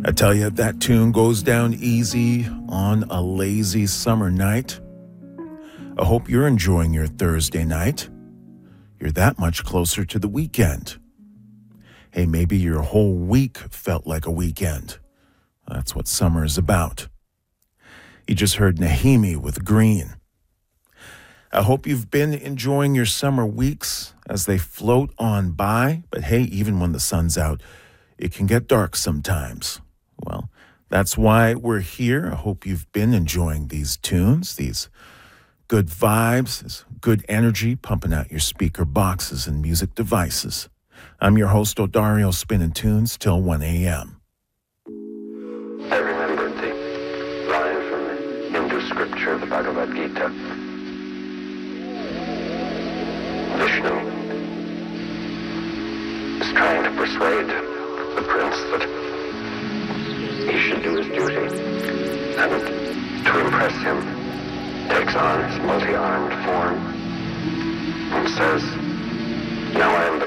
I tell you, that tune goes down easy on a lazy summer night. I hope you're enjoying your Thursday night. You're that much closer to the weekend. Hey, maybe your whole week felt like a weekend. That's what summer is about. You just heard Nahimi with Green. I hope you've been enjoying your summer weeks as they float on by. But hey, even when the sun's out, it can get dark sometimes. Well, that's why we're here. I hope you've been enjoying these tunes, these good vibes, this good energy pumping out your speaker boxes and music devices. I'm your host, Odario, spinning tunes till 1 a.m. I remembered the line from the Hindu scripture, the Bhagavad Gita. Vishnu is trying to persuade the prince that he should do his duty, and to impress him, takes on his multi-armed form and says, "Now I am